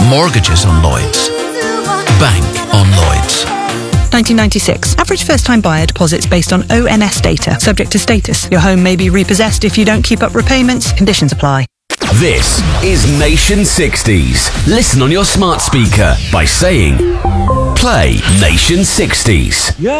Mortgages on Lloyds. Bank on Lloyds. 1996. Average first-time buyer deposits based on ONS data. Subject to status. Your home may be repossessed if you don't keep up repayments. Conditions apply. This is Nation 60s. Listen on your smart speaker by saying, play Nation 60s.